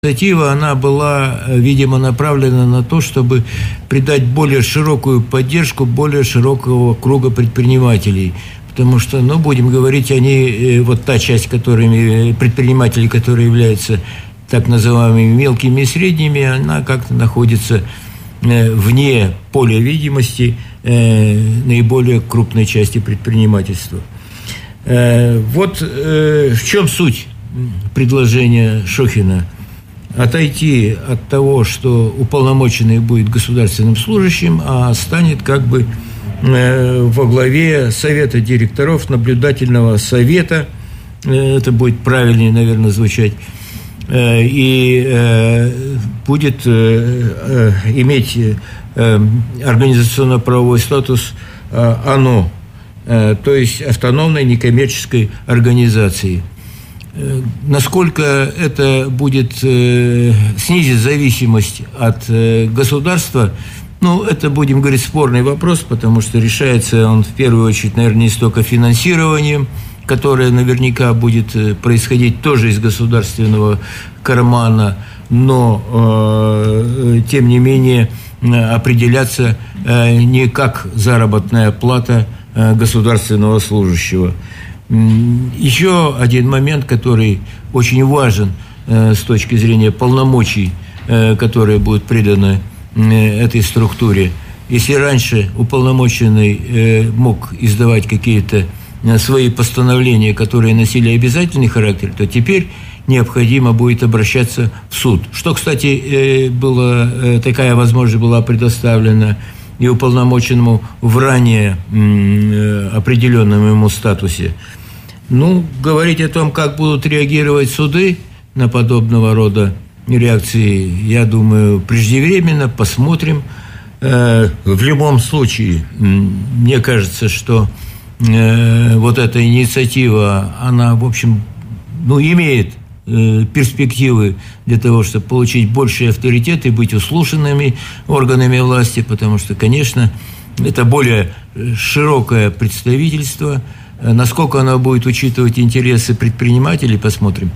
Инициатива, она была, видимо, направлена на то, чтобы придать более широкую поддержку более широкого круга предпринимателей. Потому что, будем говорить, они, вот та часть, предпринимателей, которые являются так называемыми мелкими и средними, она как-то находится вне поля видимости наиболее крупной части предпринимательства. Вот в чем суть предложения Шохина. Отойти от того, что уполномоченный будет государственным служащим, а станет во главе совета директоров, наблюдательного совета, это будет правильнее, наверное, звучать, и будет иметь организационно-правовой статус ОНО, то есть автономной некоммерческой организации. Насколько это будет снизить зависимость от государства, это, будем говорить, спорный вопрос, потому что решается он в первую очередь, наверное, не столько финансированием, которое наверняка будет происходить тоже из государственного кармана, но, тем не менее, определяться не как заработная плата государственного служащего. Еще один момент, который очень важен с точки зрения полномочий, которые будут приданы этой структуре. Если раньше уполномоченный мог издавать какие-то свои постановления, которые носили обязательный характер, то теперь необходимо будет обращаться в суд. Что, кстати, такая возможность была предоставлена и уполномоченному в ранее определенном ему статусе. Говорить о том, как будут реагировать суды на подобного рода реакции, я думаю, преждевременно, посмотрим. В любом случае, мне кажется, что вот эта инициатива, она, в общем, имеет перспективы для того, чтобы получить больший авторитет и быть услышанными органами власти, потому что, конечно, это более широкое представительство. Насколько оно будет учитывать интересы предпринимателей, посмотрим.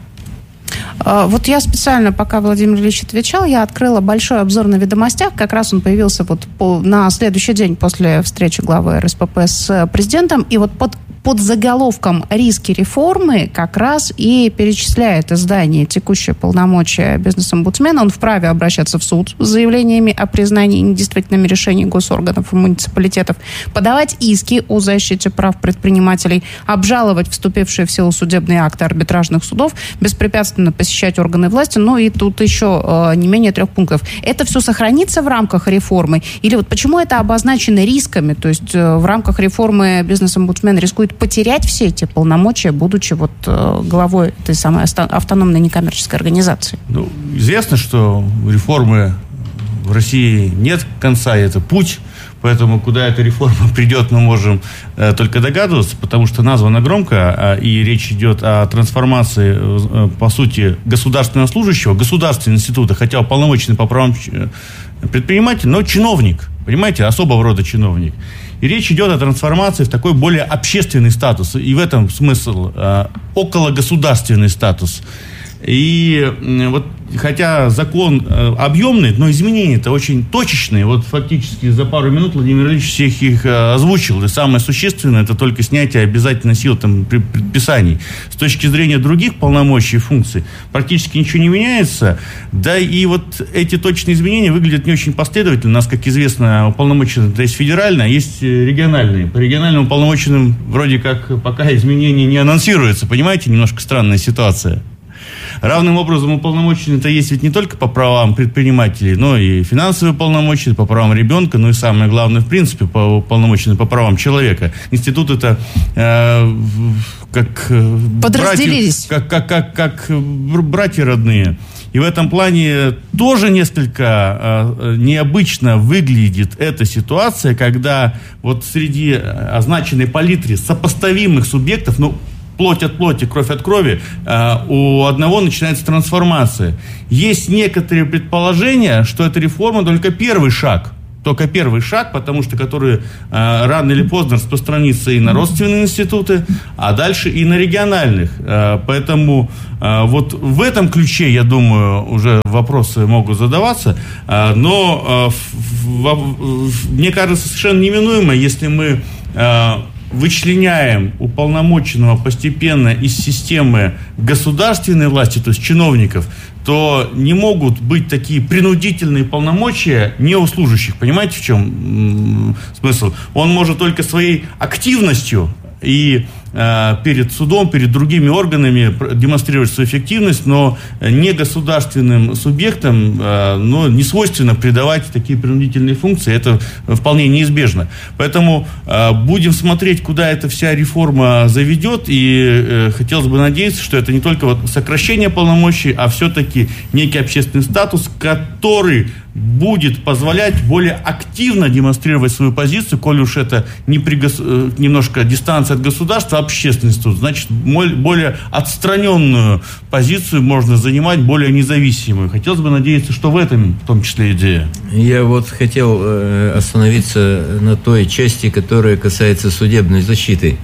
Вот я специально, пока Владимир Ильич отвечал, я открыла большой обзор на «Ведомостях». Как раз он появился на следующий день после встречи главы РСПП с президентом. И вот под заголовком «Риски реформы» как раз и перечисляет издание текущее полномочия бизнес-омбудсмена. Он вправе обращаться в суд с заявлениями о признании недействительными решений госорганов и муниципалитетов, подавать иски о защите прав предпринимателей, обжаловать вступившие в силу судебные акты арбитражных судов, беспрепятственно посещать органы власти. И тут еще не менее 3 пунктов. Это все сохранится в рамках реформы? Или почему это обозначено рисками? То есть в рамках реформы бизнес-омбудсмен рискует потерять все эти полномочия, будучи главой этой самой автономной некоммерческой организации? Известно, что реформы в России нет конца, это путь. Поэтому куда эта реформа придет, мы можем только догадываться, потому что названа громко, и речь идет о трансформации, по сути, государственного служащего, государственного института, хотя уполномоченный по правам предприниматель, но чиновник, понимаете, особого рода чиновник. И речь идет о трансформации в такой более общественный статус, и в этом смысл окологосударственный статус. И хотя закон объемный, но изменения-то очень точечные. Фактически за пару минут Владимир Ильич всех их озвучил. И самое существенное – это только снятие обязательной силы предписаний. С точки зрения других полномочий и функций практически ничего не меняется. Да и эти точные изменения выглядят не очень последовательно. У нас, как известно, уполномоченные, то есть федеральные, а есть региональные. По региональным уполномоченным вроде как пока изменения не анонсируются. Понимаете, немножко странная ситуация. Равным образом уполномоченный-то есть ведь не только по правам предпринимателей, но и финансовые уполномоченные, по правам ребенка, и самое главное, в принципе, уполномоченный по правам человека. Институт это как подразделились. Как братья родные. И в этом плане тоже несколько необычно выглядит эта ситуация, когда среди означенной палитры сопоставимых субъектов, плоть от плоти, кровь от крови, у одного начинается трансформация. Есть некоторые предположения, что эта реформа только первый шаг только первый шаг, потому что который рано или поздно распространится и на родственные институты, а дальше и на региональных. Поэтому вот в этом ключе, я думаю, уже вопросы могут задаваться, но мне кажется совершенно неминуемо, если мы вычленяем уполномоченного постепенно из системы государственной власти, то есть чиновников, то не могут быть такие принудительные полномочия не у служащих. Понимаете, в чем смысл? Он может только своей активностью и перед судом, перед другими органами демонстрировать свою эффективность, но не государственным субъектам не свойственно придавать такие принудительные функции. Это вполне неизбежно. Поэтому будем смотреть, куда эта вся реформа заведет, и хотелось бы надеяться, что это не только вот сокращение полномочий, а все-таки некий общественный статус, который будет позволять более активно демонстрировать свою позицию, коль уж это немножко дистанция от государства, общественности, значит, более отстраненную позицию можно занимать, более независимую. Хотелось бы надеяться, что в этом, в том числе, идея. Я вот хотел остановиться на той части, которая касается судебной защиты.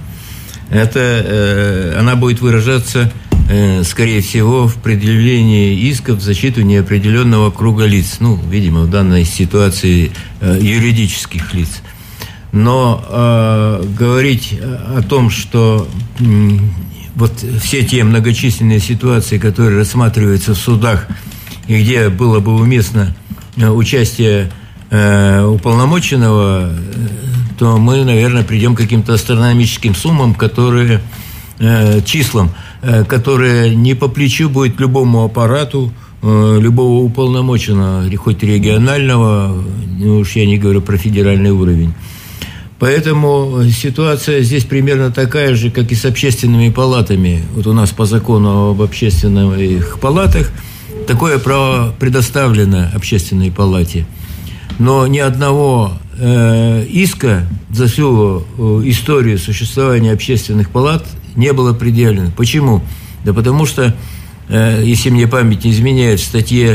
Она будет выражаться, скорее всего, в предъявлении исков в защиту неопределенного круга лиц. Видимо, в данной ситуации юридических лиц. Но говорить о том, что вот все те многочисленные ситуации, которые рассматриваются в судах, и где было бы уместно участие уполномоченного, то мы, наверное, придем к каким-то астрономическим суммам, числам, которые не по плечу будет любому аппарату, любого уполномоченного, хоть регионального, уж я не говорю про федеральный уровень. Поэтому ситуация здесь примерно такая же, как и с общественными палатами. Вот у нас по закону об общественных палатах такое право предоставлено общественной палате. Но ни одного иска за всю историю существования общественных палат не было предъявлено. Почему? Да потому что, если мне память не изменяет, в статье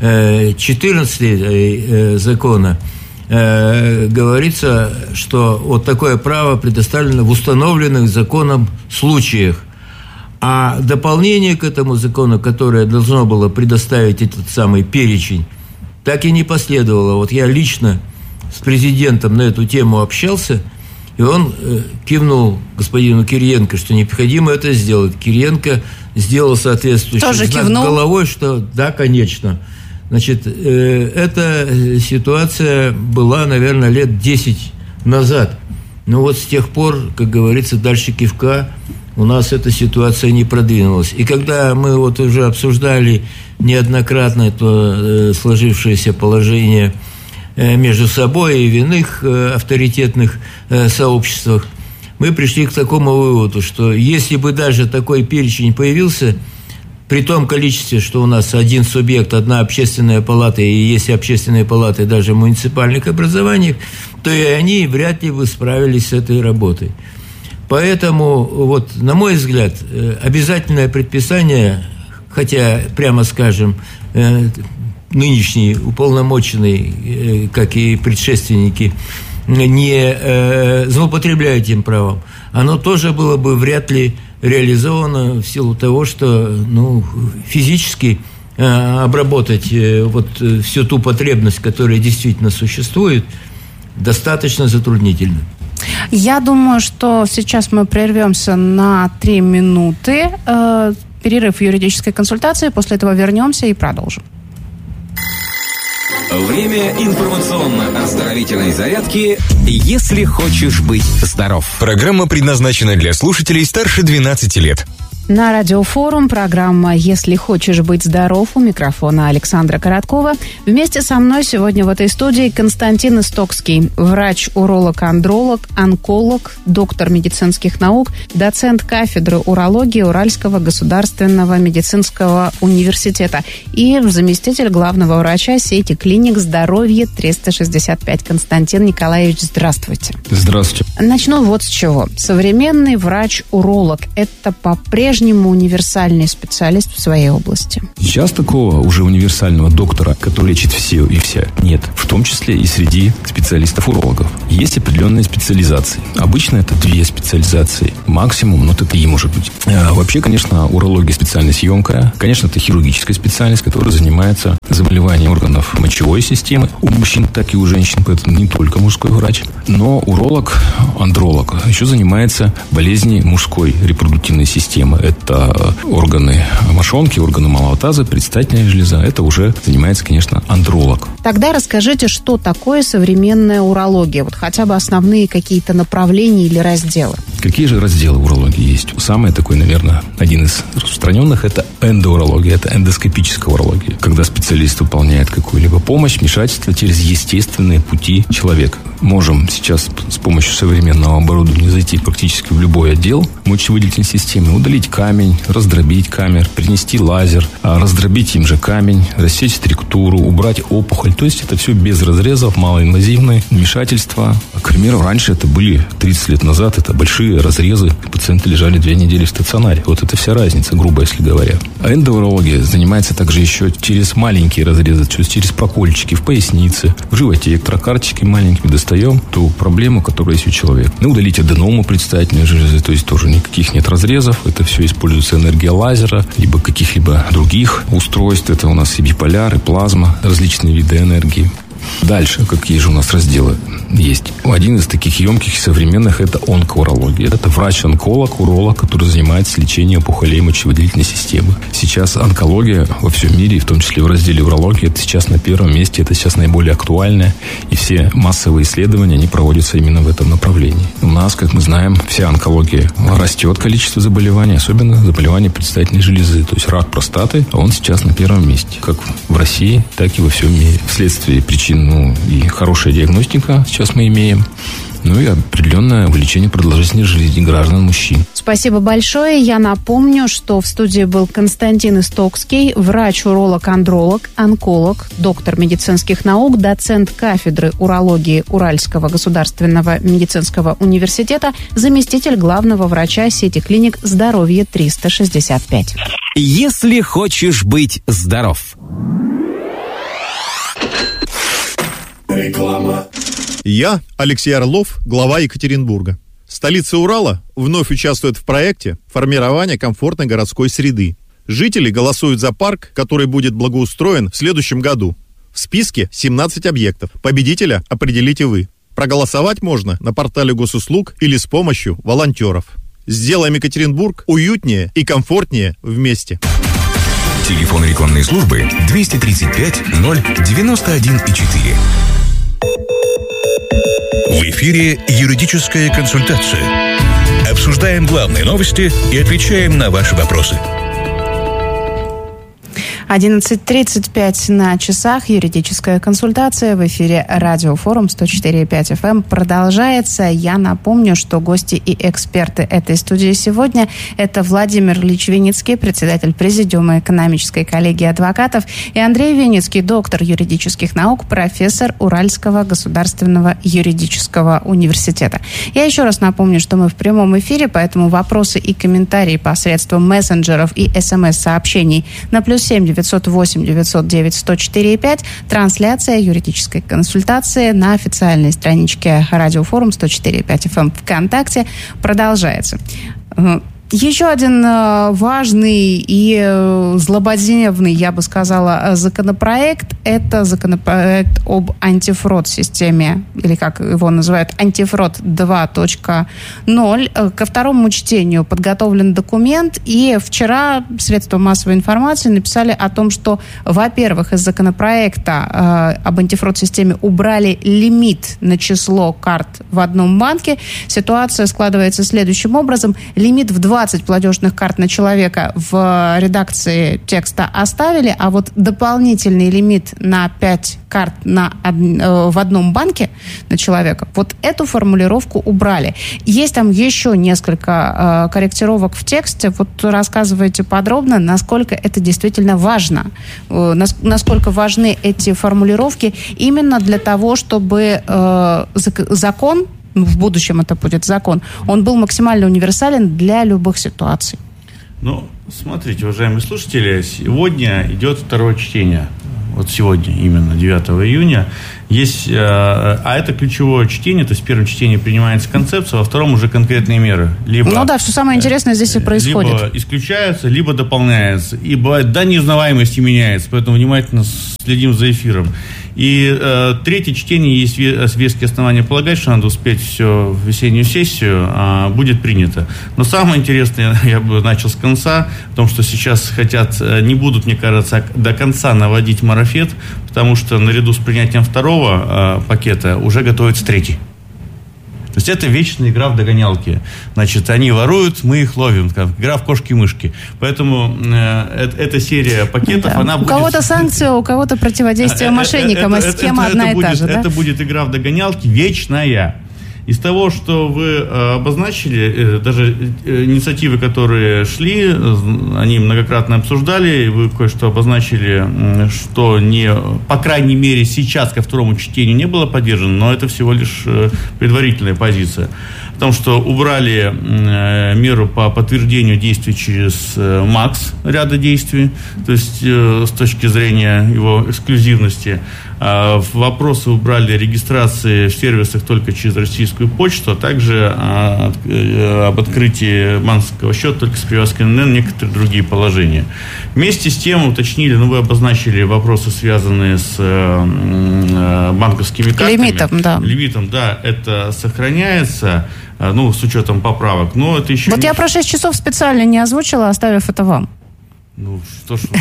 14 закона говорится, что вот такое право предоставлено в установленных законом случаях. А дополнение к этому закону, которое должно было предоставить этот самый перечень, так и не последовало. Вот я лично с президентом на эту тему общался, и он кивнул господину Кириенко, что необходимо это сделать. Кириенко сделал соответствующий знак головой, что да, конечно. Значит, эта ситуация была, наверное, лет 10 назад. Но вот с тех пор, как говорится, дальше кивка у нас эта ситуация не продвинулась. И когда мы вот уже обсуждали неоднократно то сложившееся положение между собой и в иных авторитетных сообществах, мы пришли к такому выводу, что если бы даже такой перечень появился, при том количестве, что у нас один субъект, одна общественная палата, и есть общественные палаты даже в муниципальных образованиях, то и они вряд ли бы справились с этой работой. Поэтому, вот, на мой взгляд, обязательное предписание, хотя, прямо скажем, нынешний уполномоченный, как и предшественники, не злоупотребляют этим правом, оно тоже было бы вряд ли реализовано в силу того, что физически обработать вот всю ту потребность, которая действительно существует, достаточно затруднительно. Я думаю, что сейчас мы прервемся на 3 минуты. Перерыв юридической консультации. После этого вернемся и продолжим. Время информационно-оздоровительной зарядки «Если хочешь быть здоров». Программа предназначена для слушателей старше 12 лет. На Радиофорум программа «Если хочешь быть здоров», у микрофона Александра Короткова. Вместе со мной сегодня в этой студии Константин Истокский, врач-уролог-андролог, онколог, доктор медицинских наук, доцент кафедры урологии Уральского государственного медицинского университета и заместитель главного врача сети клиник «Здоровье 365». Константин Николаевич, здравствуйте. Здравствуйте. Начну вот с чего. Современный врач-уролог – это по-прежнему по-прежнему универсальный специалист в своей области? Сейчас такого уже универсального доктора, который лечит все и вся, нет. В том числе и среди специалистов-урологов. Есть определенные специализации. Обычно это 2 специализации. Максимум, но это 3 может быть. Вообще, конечно, урология специальность емкая. Конечно, это хирургическая специальность, которая занимается заболеванием органов мочевой системы. У мужчин, так и у женщин, поэтому не только мужской врач. Но уролог, андролог еще занимается болезнью мужской репродуктивной системы. Это органы мошонки, органы малого таза, предстательная железа. Это уже занимается, конечно, андролог. Тогда расскажите, что такое современная урология? Вот хотя бы основные какие-то направления или разделы. Какие же разделы урологии есть? Самый такой, наверное, один из распространенных – это эндоурология, это эндоскопическая урология. Когда специалист выполняет какую-либо помощь, вмешательство через естественные пути человека. Можем сейчас с помощью современного оборудования зайти практически в любой отдел мочевыделительной системы, удалить камень, раздробить камень, принести лазер, раздробить им же камень, рассечь структуру, убрать опухоль. То есть это все без разрезов, малоинвазивные вмешательства. К примеру, раньше это были 30 лет назад, это большие разрезы, пациенты лежали 2 недели в стационаре. Вот это вся разница, грубо если говоря. А эндоурология занимается также еще через маленькие разрезы, через прокольчики в пояснице, в животе, электрокарточки маленькими достаем ту проблему, которая есть у человека. Удалить аденому предстательной железы, то есть тоже никаких нет разрезов. Это все используется энергия лазера, либо каких-либо других устройств. Это у нас и биполяр, и плазма, различные виды энергии. Дальше, какие же у нас разделы есть? Один из таких емких и современных – это онкоурология. Это врач-онколог, уролог, который занимается лечением опухолей мочевыделительной системы. Сейчас онкология во всем мире, в том числе в разделе урологии, это сейчас на первом месте, это сейчас наиболее актуальное. И все массовые исследования, они проводятся именно в этом направлении. У нас, как мы знаем, вся онкология растет, количество заболеваний, особенно заболевания предстательной железы. То есть рак простаты, он сейчас на первом месте. Как в России, так и во всем мире. Вследствие причин и хорошая диагностика сейчас мы имеем, и определенное увеличение продолжительности жизни граждан мужчин. Спасибо большое. Я напомню, что в студии был Константин Истокский, врач-уролог-андролог, онколог, доктор медицинских наук, доцент кафедры урологии Уральского государственного медицинского университета, заместитель главного врача сети клиник «Здоровье 365». Если хочешь быть здоров. Реклама. Я, Алексей Орлов, глава Екатеринбурга. Столица Урала вновь участвует в проекте формирования комфортной городской среды. Жители голосуют за парк, который будет благоустроен в следующем году. В списке 17 объектов. Победителя определите вы. Проголосовать можно на портале госуслуг или с помощью волонтеров. Сделаем Екатеринбург уютнее и комфортнее вместе. Телефон рекламной службы 235 091,4. В эфире юридическая консультация. Обсуждаем главные новости и отвечаем на ваши вопросы. 11:35 на часах. Юридическая консультация в эфире Радиофорум 104,5 FM продолжается. Я напомню, что гости и эксперты этой студии сегодня – это Владимир Ильич Виницкий, председатель Президиума экономической коллегии адвокатов, и Андрей Виницкий, доктор юридических наук, профессор Уральского государственного юридического университета. Я еще раз напомню, что мы в прямом эфире, поэтому вопросы и комментарии посредством мессенджеров и СМС-сообщений на +7 908 909 104,5. Трансляция юридической консультации на официальной страничке Радиофорум 104,5 FM ВКонтакте продолжается. Еще один важный и злободневный, я бы сказала, законопроект – это законопроект об антифрод-системе, или как его называют, антифрод 2.0. Ко второму чтению подготовлен документ, и вчера средства массовой информации написали о том, что, во-первых, из законопроекта об антифрод-системе убрали лимит на число карт в одном банке. Ситуация складывается следующим образом. Лимит в 20 платежных карт на человека в редакции текста оставили, а вот дополнительный лимит на 5 карт в одном банке на человека, вот эту формулировку убрали. Есть там еще несколько корректировок в тексте. Вот рассказывайте подробно, насколько это действительно важно, насколько важны эти формулировки именно для того, чтобы закон, в будущем это будет закон, он был максимально универсален для любых ситуаций. Ну, смотрите, уважаемые слушатели, сегодня идет второе чтение. Вот сегодня, именно 9 июня, есть, а это ключевое чтение, то есть в первом чтении принимается концепция, во втором уже конкретные меры. Либо, ну да, все самое интересное здесь и происходит. Либо исключаются, либо дополняются. И бывает, до неузнаваемости меняется, поэтому внимательно следим за эфиром. И третье чтение, есть веские основания полагать, что надо успеть все в весеннюю сессию, будет принято. Но самое интересное, я бы начал с конца, в том, что сейчас хотят, не будут, мне кажется, до конца наводить марафет, потому что наряду с принятием второго пакета уже готовится третий. То есть это вечная игра в догонялки. Значит, они воруют, мы их ловим. Игра в кошки-мышки. Поэтому эта серия пакетов, она будет... У кого-то санкция, у кого-то противодействие мошенникам, а схема одна и та же, да? Это будет игра в догонялки вечная. Из того, что вы обозначили, даже инициативы, которые шли, они многократно обсуждали, вы кое-что обозначили, что по крайней мере сейчас ко второму чтению не было поддержано, но это всего лишь предварительная позиция. О том, что убрали меру по подтверждению действий через МАКС, ряда действий, то есть с точки зрения его эксклюзивности. Вопросы убрали регистрации в сервисах только через российскую почту, а также об открытии банковского счета только с привязкой на НН, некоторые другие положения. Вместе с тем уточнили, вы обозначили вопросы, связанные с банковскими картами. Лимитом, да, это сохраняется, с учетом поправок, но это еще... Вот я про 6 часов специально не озвучила, оставив это вам. Что ж...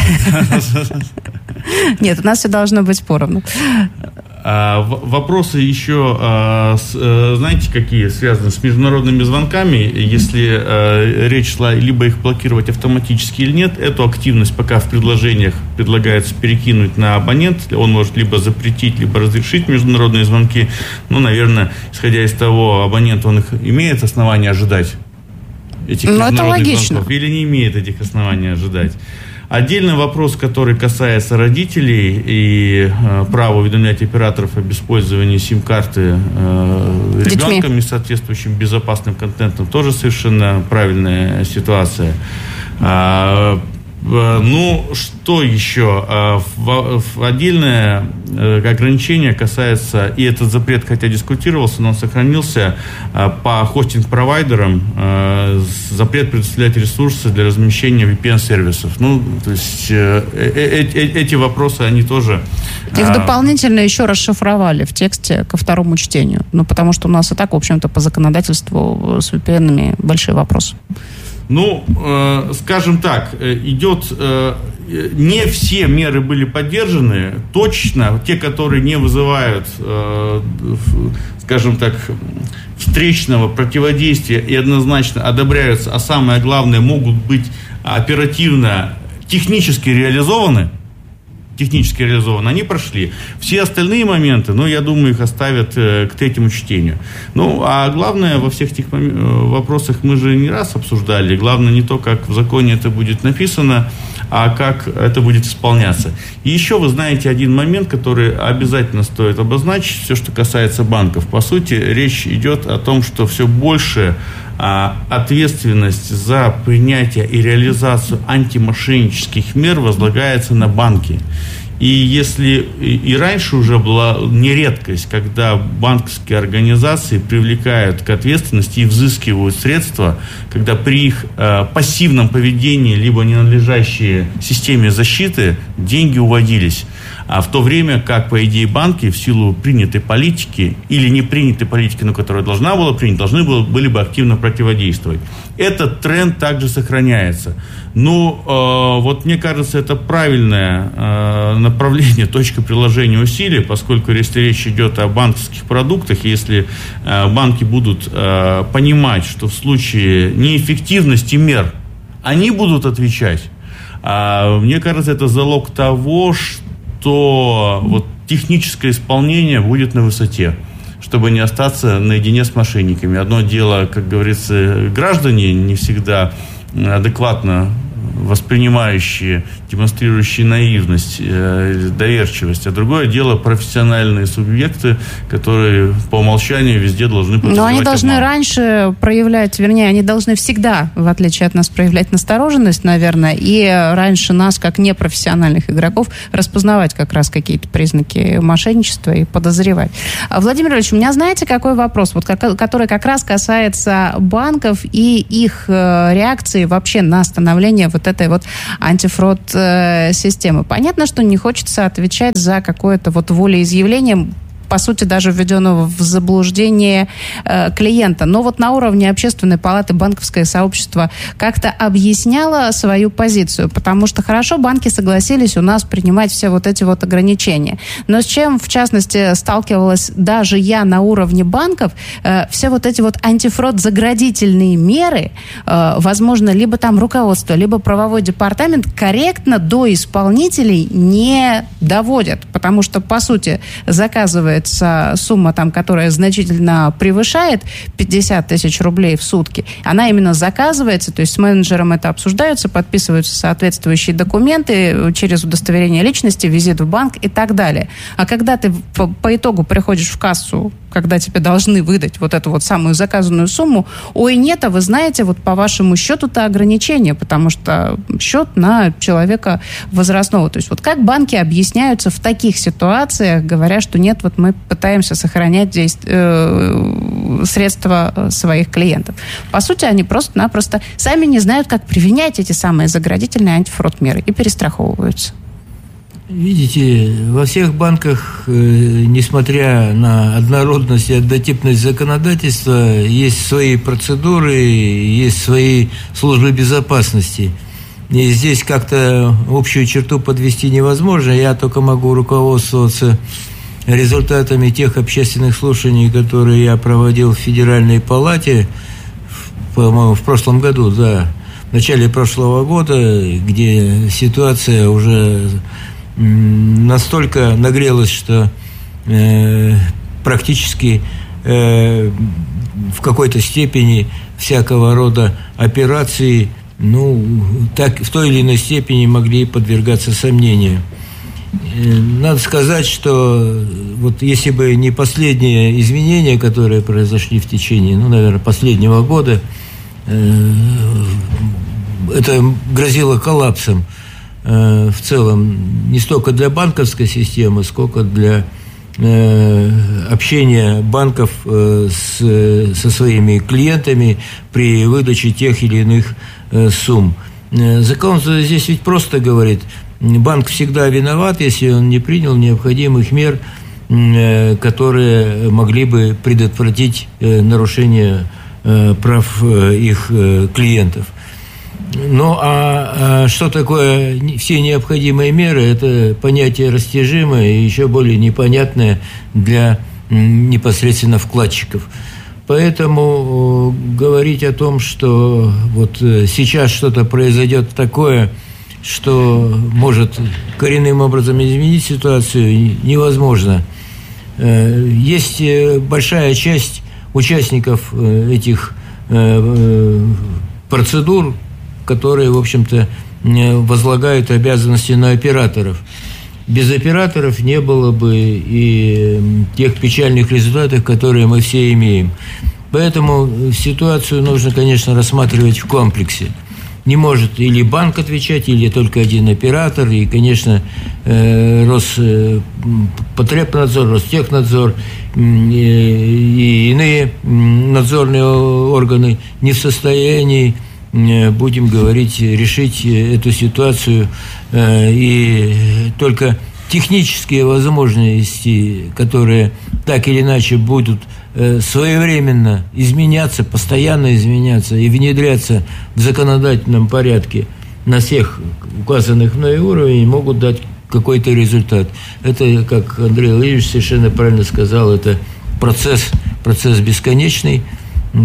Нет, у нас все должно быть поровну. Вопросы еще, знаете, какие связаны с международными звонками? Если речь шла, либо их блокировать автоматически или нет, эту активность пока в предложениях предлагается перекинуть на абонента. Он может либо запретить, либо разрешить международные звонки. Наверное, исходя из того, абонент, он их имеет основания ожидать этих международных звонков или не имеет этих оснований ожидать. Отдельный вопрос, который касается родителей и права уведомлять операторов об использовании сим-карты ребенком и соответствующим безопасным контентом, тоже совершенно правильная ситуация. Что еще? Отдельное ограничение касается, и этот запрет, хотя дискутировался, но он сохранился, по хостинг-провайдерам, запрет предоставлять ресурсы для размещения VPN-сервисов. То есть эти вопросы, они тоже... Их дополнительно еще расшифровали в тексте ко второму чтению. Потому что у нас и так, в общем-то, по законодательству с VPN-ами большие вопросы. Скажем так, не все меры были поддержаны, точно те, которые не вызывают, скажем так, встречного противодействия и однозначно одобряются, а самое главное, могут быть оперативно, технически реализованы, они прошли. Все остальные моменты, я думаю, их оставят к третьему чтению. А главное, во всех этих вопросах мы же не раз обсуждали. Главное не то, как в законе это будет написано, а как это будет исполняться. И еще вы знаете один момент, который обязательно стоит обозначить, все, что касается банков. По сути, речь идет о том, что все больше ответственность за принятие и реализацию антимошеннических мер возлагается на банки. И если и раньше уже была не редкость, когда банковские организации привлекают к ответственности и взыскивают средства, когда при их пассивном поведении либо ненадлежащей системе защиты деньги уводились. А в то время, как, по идее, банки в силу принятой политики или не принятой политики, но которая должна была принять, были бы активно противодействовать. Этот тренд также сохраняется. Мне кажется, это правильное направление, точка приложения усилий, поскольку если речь идет о банковских продуктах, если банки будут понимать, что в случае неэффективности мер они будут отвечать, мне кажется, это залог того, что техническое исполнение будет на высоте, чтобы не остаться наедине с мошенниками. Одно дело, как говорится, граждане не всегда адекватно воспринимающие, демонстрирующие наивность, доверчивость, а другое дело профессиональные субъекты, которые по умолчанию везде должны подозревать. Но они должны раньше проявлять, вернее, они должны всегда, в отличие от нас, проявлять настороженность, наверное, и раньше нас, как непрофессиональных игроков, распознавать как раз какие-то признаки мошенничества и подозревать. Владимир Ильич, у меня, знаете, какой вопрос, вот, который как раз касается банков и их реакции вообще на становление вот этой вот антифрод-системы. Понятно, что не хочется отвечать за какое-то вот волеизъявление, по сути, даже введенного в заблуждение клиента. Но вот на уровне Общественной палаты банковское сообщество как-то объясняло свою позицию, потому что хорошо банки согласились у нас принимать все вот эти вот ограничения. Но с чем, в частности, сталкивалась даже я на уровне банков, все вот эти вот антифрод-заградительные меры, возможно, либо там руководство, либо правовой департамент корректно до исполнителей не доводят, потому что, по сути, заказывает сумма, там, которая значительно превышает 50 тысяч рублей в сутки, она именно заказывается, то есть с менеджером это обсуждаются, подписываются соответствующие документы через удостоверение личности, визит в банк и так далее. А когда ты по итогу приходишь в кассу, когда тебе должны выдать вот эту вот самую заказанную сумму, ой, нет, а вы знаете, вот по вашему счету-то ограничение, потому что счет на человека возрастного. То есть вот как банки объясняются в таких ситуациях, говоря, что нет, вот мы пытаемся сохранять средства своих клиентов. По сути, они просто-напросто сами не знают, как применять эти самые заградительные антифрод-меры и перестраховываются. Видите, во всех банках, несмотря на однородность и однотипность законодательства, есть свои процедуры, есть свои службы безопасности. И здесь как-то общую черту подвести невозможно. Я только могу руководствоваться результатами тех общественных слушаний, которые я проводил в Федеральной палате, по-моему, в прошлом году, да, в начале прошлого года, где ситуация уже настолько нагрелась, что практически в какой-то степени всякого рода операции, так в той или иной степени могли подвергаться сомнению. Надо сказать, что вот если бы не последние изменения, которые произошли в течение, наверное, последнего года, это грозило коллапсом в целом не столько для банковской системы, сколько для общения банков со своими клиентами при выдаче тех или иных сумм. Закон здесь ведь просто говорит, банк всегда виноват, если он не принял необходимых мер, которые могли бы предотвратить нарушение прав их клиентов. Ну, а что такое все необходимые меры? Это понятие растяжимое и еще более непонятное для непосредственно вкладчиков. Поэтому говорить о том, что вот сейчас что-то произойдет такое, что может коренным образом изменить ситуацию, невозможно. Есть большая часть участников этих процедур, которые, в общем-то, возлагают обязанности на операторов. Без операторов не было бы и тех печальных результатов, которые мы все имеем. Поэтому ситуацию нужно, конечно, рассматривать в комплексе. Не может или банк отвечать, или только один оператор. И, конечно, Роспотребнадзор, Ростехнадзор и иные надзорные органы не в состоянии, будем говорить, решить эту ситуацию. И только технические возможности, которые так или иначе будут своевременно изменяться, постоянно изменяться и внедряться в законодательном порядке на всех указанных мной уровнях, могут дать какой-то результат. Это, как Андрей Владимирович совершенно правильно сказал, это процесс бесконечный,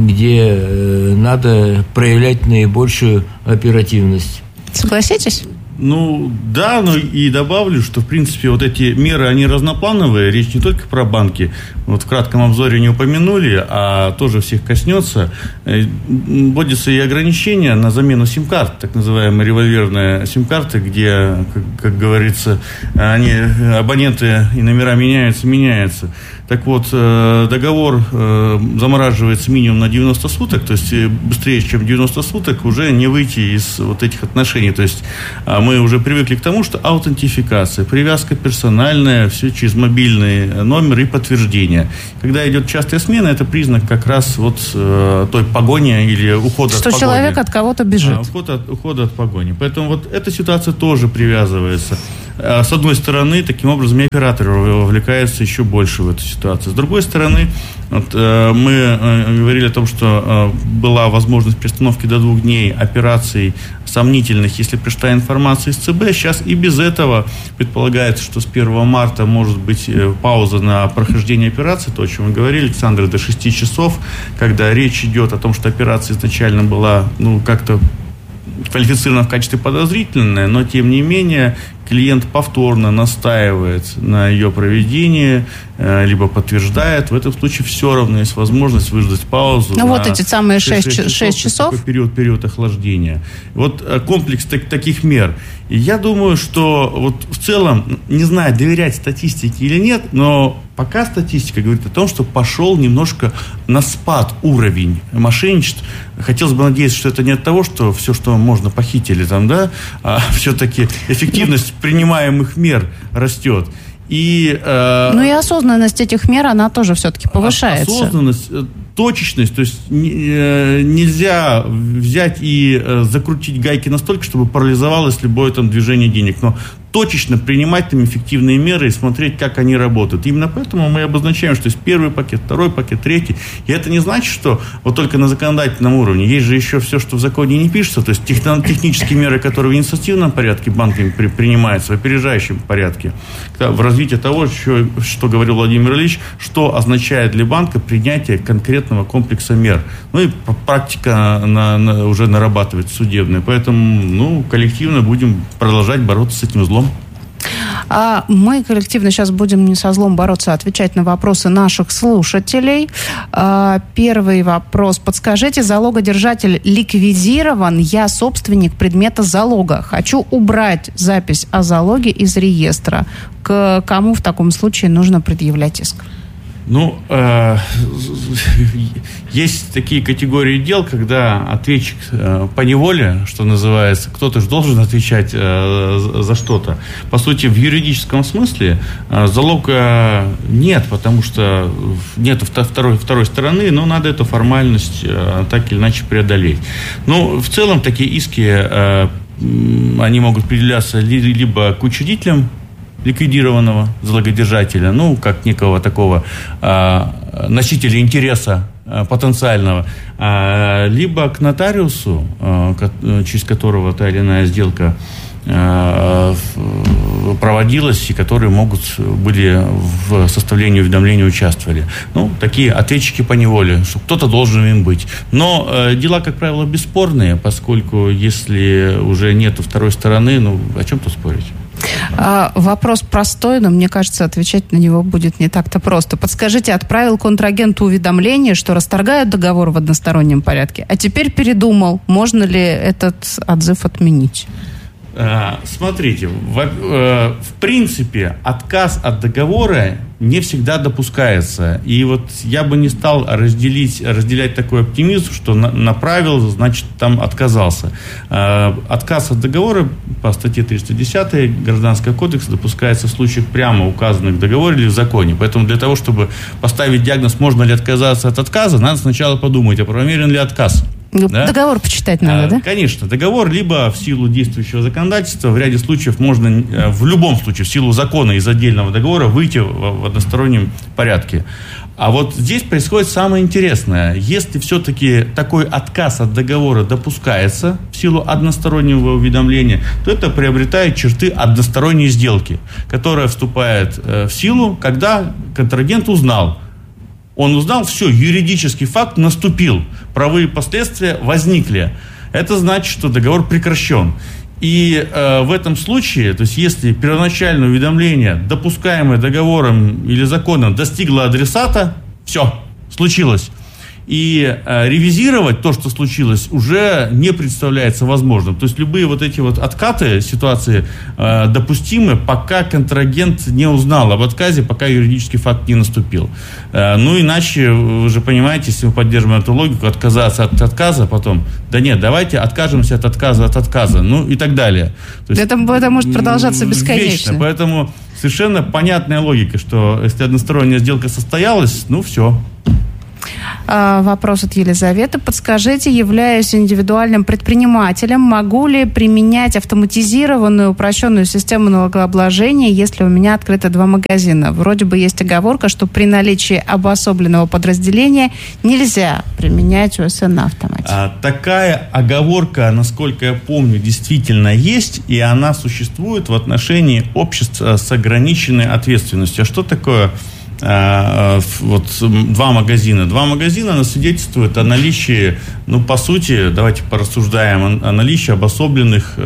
где надо проявлять наибольшую оперативность. Согласитесь? Ну, да, но и добавлю, что, в принципе, вот эти меры, они разноплановые. Речь не только про банки. Вот в кратком обзоре не упомянули, а тоже всех коснется. Вводятся и ограничения на замену сим-карт, так называемые револьверные сим-карты, где, как говорится, абоненты и номера меняются. Так вот, договор замораживается минимум на 90 суток, то есть быстрее, чем 90 суток, уже не выйти из вот этих отношений. То есть мы уже привыкли к тому, что аутентификация, привязка персональная, все через мобильный номер и подтверждение. Когда идет частая смена, это признак как раз вот той погони или ухода от погони. Что человек от кого-то бежит. Ухода от погони. Поэтому вот эта ситуация тоже привязывается. С одной стороны, таким образом, и операторы вовлекаются еще больше в эту ситуацию. С другой стороны, вот, мы говорили о том, что была возможность приостановки до 2 дней операций сомнительных, если пришла информация из ЦБ. Сейчас и без этого предполагается, что с 1 марта может быть пауза на прохождение операции, то, о чем мы говорили, Александр, до 6 часов, когда речь идет о том, что операция изначально была, как-то квалифицирована в качестве подозрительная, но, тем не менее, клиент повторно настаивает на ее проведении, либо подтверждает. В этом случае все равно есть возможность выждать паузу. Ну, вот эти самые 6 часов. Период охлаждения. Вот комплекс таких мер. И я думаю, что вот в целом, не знаю, доверять статистике или нет, но пока статистика говорит о том, что пошел немножко на спад уровень мошенничеств. Хотелось бы надеяться, что это не от того, что все, что можно, похитили там, да, а все-таки эффективность принимаемых мер растет. И осознанность этих мер, она тоже все-таки повышается. Осознанность, точечность, то есть нельзя взять и закрутить гайки настолько, чтобы парализовалось любое там движение денег. Но точечно принимать там эффективные меры и смотреть, как они работают. Именно поэтому мы обозначаем, что есть первый пакет, второй пакет, третий. И это не значит, что вот только на законодательном уровне. Есть же еще все, что в законе не пишется. То есть технические меры, которые в инициативном порядке банками принимаются, в опережающем порядке. В развитии того, что говорил Владимир Ильич, что означает для банка принятие конкретного комплекса мер. Ну и практика уже нарабатывается судебная. Поэтому коллективно будем продолжать бороться с этим злом. А мы коллективно сейчас будем не со злом бороться, а отвечать на вопросы наших слушателей. Первый вопрос. Подскажите, залогодержатель ликвидирован, я собственник предмета залога. Хочу убрать запись о залоге из реестра. К кому в таком случае нужно предъявлять иск? Есть такие категории дел, когда ответчик поневоле, что называется, кто-то же должен отвечать за что-то. По сути, в юридическом смысле залога нет, потому что нет второй стороны, но надо эту формальность так или иначе преодолеть. В целом, такие иски, они могут предъявляться либо к учредителям ликвидированного залогодержателя, как некого такого носителя интереса потенциального, либо к нотариусу, через которого та или иная сделка проводилась, и которые были в составлении уведомления участвовали. Такие ответчики поневоле, что кто-то должен им быть. Но дела, как правило, бесспорные, поскольку если уже нету второй стороны, о чем тут спорить? Вопрос простой, но мне кажется, отвечать на него будет не так-то просто. Подскажите, отправил контрагенту уведомление, что расторгают договор в одностороннем порядке, а теперь передумал, можно ли этот отзыв отменить? Смотрите, в принципе, отказ от договора не всегда допускается. И вот я бы не стал разделять такой оптимизм, что направил, значит, там отказался. Отказ от договора по статье 310 Гражданского кодекса допускается в случаях прямо указанных в договоре или в законе. Поэтому для того, чтобы поставить диагноз, можно ли отказаться от отказа, надо сначала подумать, а правомерен ли отказ. Да? Договор почитать надо, да? Конечно. Договор либо в силу действующего законодательства, в ряде случаев можно, в любом случае, в силу закона из отдельного договора выйти в одностороннем порядке. А вот здесь происходит самое интересное. Если все-таки такой отказ от договора допускается в силу одностороннего уведомления, то это приобретает черты односторонней сделки, которая вступает в силу, когда контрагент узнал. Он узнал, все, юридический факт наступил, правовые последствия возникли. Это значит, что договор прекращен. И в этом случае, то есть если первоначальное уведомление, допускаемое договором или законом, достигло адресата, все, случилось. И ревизировать то, что случилось, уже не представляется возможным. То есть любые вот эти вот откаты, ситуации допустимы, пока контрагент не узнал об отказе, пока юридический факт не наступил. Ну, иначе, вы же понимаете, если мы поддерживаем эту логику, отказаться от отказа, потом, да нет, давайте откажемся от отказа, ну и так далее. То есть, это может продолжаться бесконечно. Вечно. Поэтому совершенно понятная логика, что если односторонняя сделка состоялась, ну все. Вопрос от Елизаветы. Подскажите, являюсь индивидуальным предпринимателем, могу ли применять автоматизированную упрощенную систему налогообложения, если у меня открыто 2 магазина? Вроде бы есть оговорка, что при наличии обособленного подразделения нельзя применять УСН на автомате. Такая оговорка, насколько я помню, действительно есть, и она существует в отношении обществ с ограниченной ответственностью. А что такое? Вот 2 магазина. 2 магазина свидетельствуют о наличии, ну, по сути, давайте порассуждаем, о наличии обособленных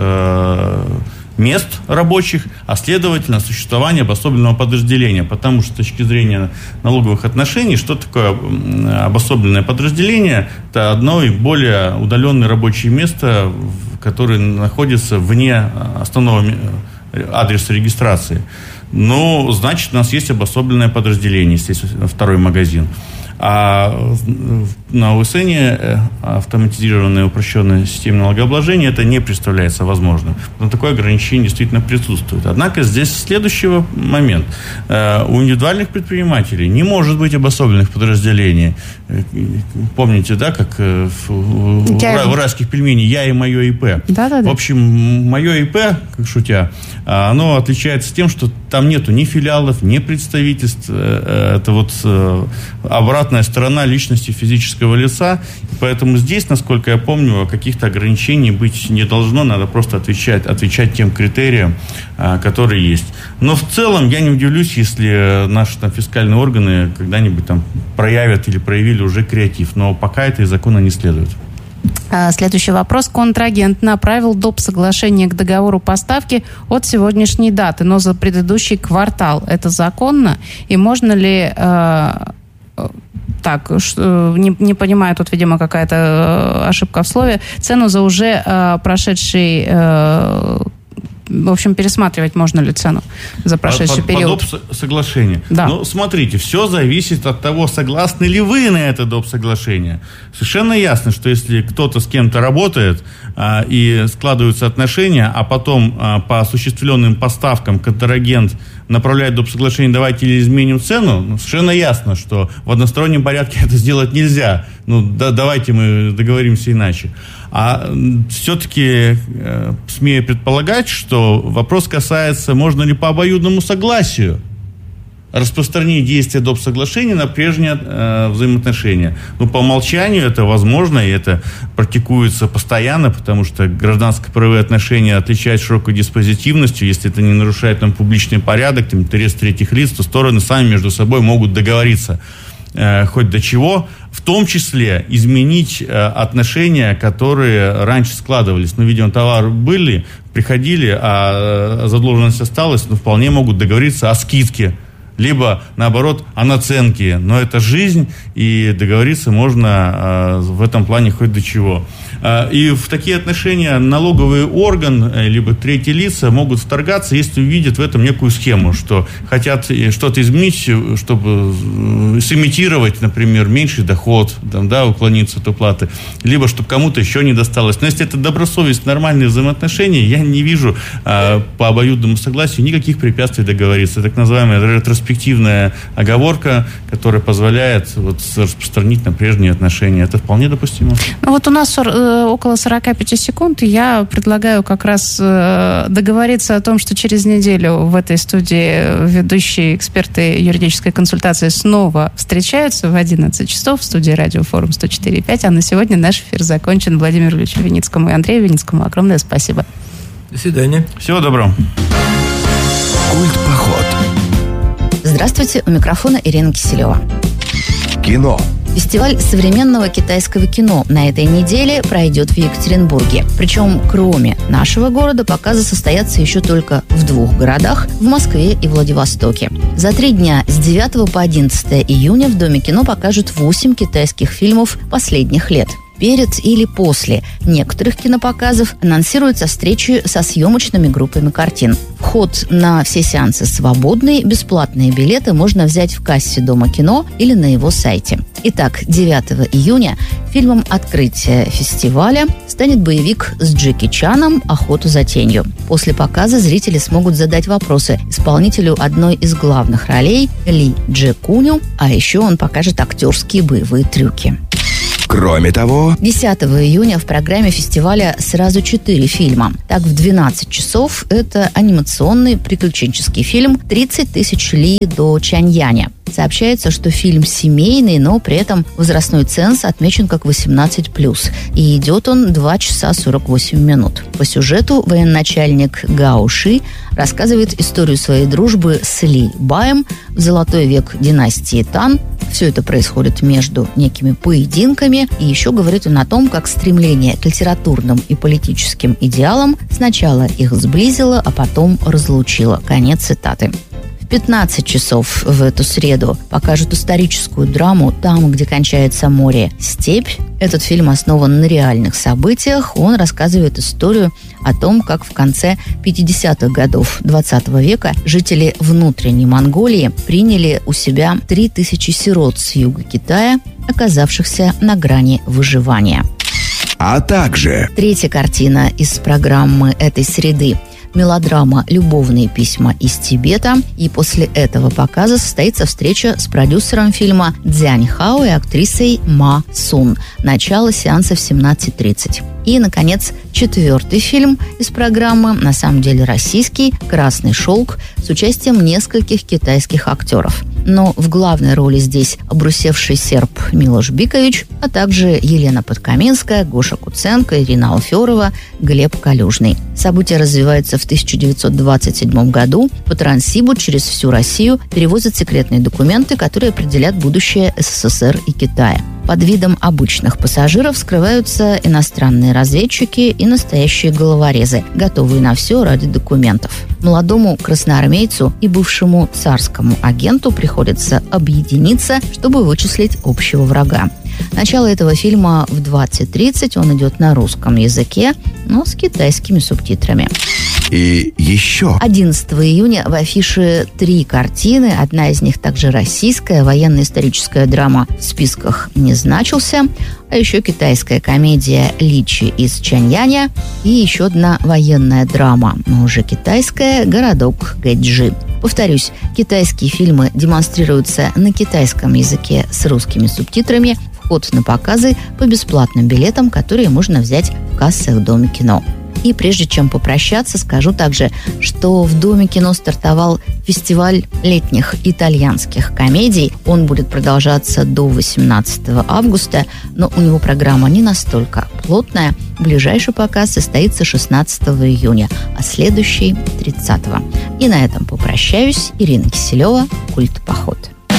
мест рабочих, а следовательно, существование обособленного подразделения. Потому что с точки зрения налоговых отношений, что такое обособленное подразделение? Это одно и более удаленное рабочее место, которое находится вне основного адреса регистрации. Ну, значит, у нас есть обособленное подразделение, естественно, 2 магазин. А на УСН автоматизированная упрощенная система налогообложения это не представляется возможным. Но такое ограничение действительно присутствует. Однако здесь следующий момент. У индивидуальных предпринимателей не может быть обособленных подразделений. Помните, да, как в «Уральских пельменях» «Я и мое ИП». Да. В общем, мое ИП, как шутя, оно отличается тем, что там нету ни филиалов, ни представительств. Это вот обратная сторона личности физического лица. Поэтому здесь, насколько я помню, каких-то ограничений быть не должно. Надо просто отвечать тем критериям, которые есть. Но в целом я не удивлюсь, если наши там фискальные органы когда-нибудь там проявят или проявили уже креатив. Но пока это из закона не следует. Следующий вопрос. Контрагент направил доп. Соглашение к договору поставки от сегодняшней даты, но за предыдущий квартал. Это законно? И можно ли... не понимаю, тут, видимо, какая-то ошибка в слове. Цену за уже прошедший... В общем, пересматривать можно ли цену за прошедший период? По доп. Соглашению. Да. Ну, смотрите, все зависит от того, согласны ли вы на это доп. Соглашение. Совершенно ясно, что если кто-то с кем-то работает и складываются отношения, а потом по осуществленным поставкам контрагент направляет доп. Соглашение, давайте или изменим цену, совершенно ясно, что в одностороннем порядке это сделать нельзя. Давайте мы договоримся иначе. А все-таки смею предполагать, что вопрос касается, можно ли по обоюдному согласию распространить действие доп. Соглашения на прежние взаимоотношения. По умолчанию это возможно, и это практикуется постоянно, потому что гражданско-правовые отношения отличаются широкой диспозитивностью. Если это не нарушает публичный порядок, интерес третьих лиц, то стороны сами между собой могут договориться хоть до чего, в том числе изменить отношения, которые раньше складывались. Видимо, товары были, приходили, а задолженность осталась, вполне могут договориться о скидке, либо, наоборот, о наценке. Но это жизнь, и договориться можно в этом плане хоть до чего. И в такие отношения налоговый орган, либо третьи лица могут вторгаться, если увидят в этом некую схему, что хотят что-то изменить, чтобы сымитировать, например, меньший доход, уклониться от уплаты, либо чтобы кому-то еще не досталось. Но если это добросовестные, нормальные взаимоотношения, я не вижу по обоюдному согласию никаких препятствий договориться. Так называемая ретроспективная оговорка, которая позволяет распространить на прежние отношения. Это вполне допустимо. У нас около 45 секунд, и я предлагаю как раз договориться о том, что через неделю в этой студии ведущие эксперты юридической консультации снова встречаются в 11 часов в студии Радио Форум 104.5, а на сегодня наш эфир закончен. Владимиру Ильичу Виницкому и Андрею Виницкому огромное спасибо. До свидания. Всего доброго. Культпоход. Здравствуйте, у микрофона Ирина Киселева. Кино. Фестиваль современного китайского кино на этой неделе пройдет в Екатеринбурге. Причем, кроме нашего города, показы состоятся еще только в 2 городах – в Москве и Владивостоке. За 3 дня с 9 по 11 июня в Доме кино покажут 8 китайских фильмов последних лет. Перед или после некоторых кинопоказов анонсируются встречи со съемочными группами картин. Вход на все сеансы свободный, бесплатные билеты можно взять в кассе Дома кино или на его сайте. Итак, 9 июня фильмом открытия фестиваля станет боевик с Джеки Чаном «Охота за тенью». После показа зрители смогут задать вопросы исполнителю одной из главных ролей Ли Дже Куню, а еще он покажет актерские боевые трюки. Кроме того, 10 июня в программе фестиваля сразу 4 фильма. Так, в 12 часов это анимационный приключенческий фильм «30 тысяч ли до Чаньяня». Сообщается, что фильм семейный, но при этом возрастной ценз отмечен как 18+. И идет он 2 часа 48 минут. По сюжету военачальник Гао Ши рассказывает историю своей дружбы с Ли Баем в золотой век династии Тан. Все это происходит между некими поединками. И еще говорит он о том, как стремление к литературным и политическим идеалам сначала их сблизило, а потом разлучило. Конец цитаты. 15 часов в эту среду покажут историческую драму «Там, где кончается море. Степь». Этот фильм основан на реальных событиях. Он рассказывает историю о том, как в конце 50-х годов 20 века жители внутренней Монголии приняли у себя 3000 сирот с юга Китая, оказавшихся на грани выживания. а также... 3-я картина из программы этой среды. Мелодрама «Любовные письма из Тибета». И после этого показа состоится встреча с продюсером фильма Цзянь Хао и актрисой Ма Сун. Начало сеанса в 17:30. И, наконец, 4-й фильм из программы, на самом деле российский, «Красный шелк», с участием нескольких китайских актеров. Но в главной роли здесь обрусевший серб Милош Бикович, а также Елена Подкаминская, Гоша Куценко, Ирина Алферова, Глеб Калюжный. События развиваются в 1927 году. По Транссибу через всю Россию перевозят секретные документы, которые определят будущее СССР и Китая. Под видом обычных пассажиров скрываются иностранные разведчики и настоящие головорезы, готовые на все ради документов. Молодому красноармейцу и бывшему царскому агенту приходится объединиться, чтобы вычислить общего врага. Начало этого фильма в 20:30. Он идет на русском языке, но с китайскими субтитрами. И еще. 11 июня в афише 3 картины. Одна из них также российская, военно-историческая драма в списках не значился. А еще китайская комедия «Личи из Чаньяня» и еще одна военная драма, но уже китайская, «Городок Гэджи». Повторюсь, китайские фильмы демонстрируются на китайском языке с русскими субтитрами. Вход на показы по бесплатным билетам, которые можно взять в кассах Дома кино. И прежде чем попрощаться, скажу также, что в Доме кино стартовал фестиваль летних итальянских комедий. Он будет продолжаться до 18 августа, но у него программа не настолько плотная. Ближайший показ состоится 16 июня, а следующий 30-го. И на этом попрощаюсь. Ирина Киселева, «Культ-поход».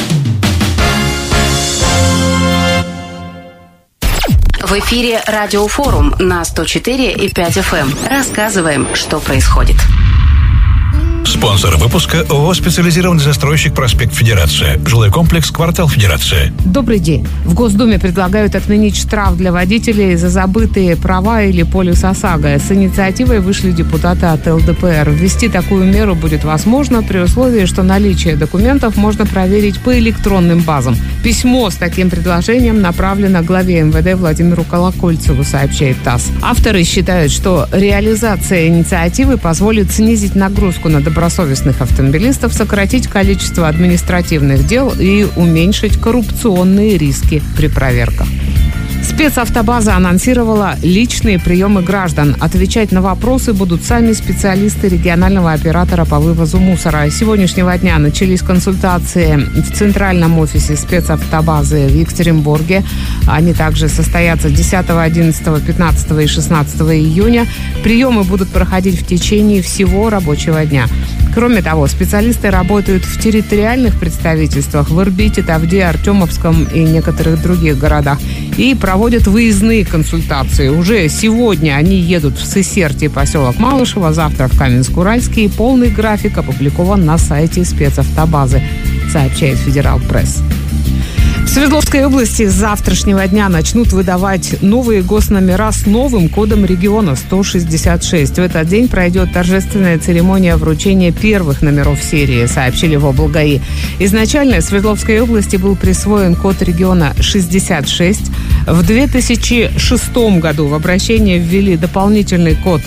В эфире «Радиофорум» на 104,5 FM. Рассказываем, что происходит. Спонсор выпуска ООО «Специализированный застройщик Проспект Федерация». Жилой комплекс «Квартал Федерация». Добрый день. В Госдуме предлагают отменить штраф для водителей за забытые права или полис ОСАГО. С инициативой вышли депутаты от ЛДПР. Ввести такую меру будет возможно при условии, что наличие документов можно проверить по электронным базам. Письмо с таким предложением направлено главе МВД Владимиру Колокольцеву, сообщает ТАСС. Авторы считают, что реализация инициативы позволит снизить нагрузку на добросовестных автомобилистов, сократить количество административных дел и уменьшить коррупционные риски при проверках. Спецавтобаза анонсировала личные приемы граждан. Отвечать на вопросы будут сами специалисты регионального оператора по вывозу мусора. С сегодняшнего дня начались консультации в центральном офисе спецавтобазы в Екатеринбурге. Они также состоятся 10, 11, 15 и 16 июня. Приемы будут проходить в течение всего рабочего дня. Кроме того, специалисты работают в территориальных представительствах в Ирбите, Тавде, Артемовском и некоторых других городах и проводят выездные консультации. Уже сегодня они едут в Сысерти, поселок Малышево, завтра в Каменск-Уральский. Полный график опубликован на сайте спецавтобазы, сообщает Федерал Пресс. В Свердловской области с завтрашнего дня начнут выдавать новые госномера с новым кодом региона 166. В этот день пройдет торжественная церемония вручения первых номеров серии, сообщили в облгаи. Изначально Свердловской области был присвоен код региона 66. В 2006 году в обращение ввели дополнительный код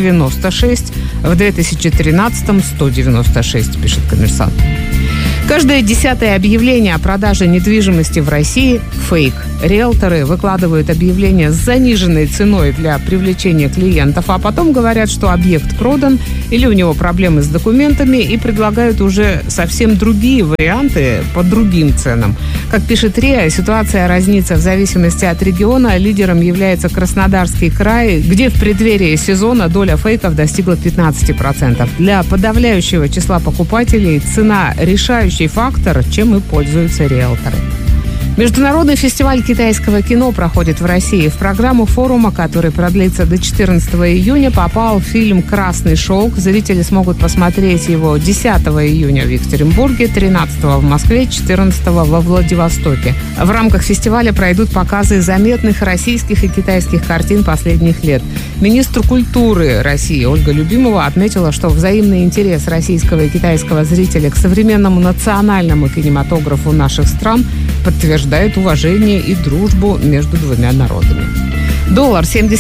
96. В 2013 196, пишет «Коммерсант». Каждое 10-е объявление о продаже недвижимости в России – фейк. Риэлторы выкладывают объявление с заниженной ценой для привлечения клиентов, а потом говорят, что объект продан или у него проблемы с документами, и предлагают уже совсем другие варианты по другим ценам. Как пишет РИА, ситуация разнится в зависимости от региона. Лидером является Краснодарский край, где в преддверии сезона доля фейков достигла 15%. Для подавляющего числа покупателей цена – решающий фактор, чем и пользуются риэлторы. Международный фестиваль китайского кино проходит в России. В программу форума, который продлится до 14 июня, попал фильм «Красный шелк». Зрители смогут посмотреть его 10 июня в Екатеринбурге, 13 в Москве, 14 во Владивостоке. В рамках фестиваля пройдут показы заметных российских и китайских картин последних лет. Министр культуры России Ольга Любимова отметила, что взаимный интерес российского и китайского зрителя к современному национальному кинематографу наших стран подтверждает уважение и дружбу между двумя народами. Доллар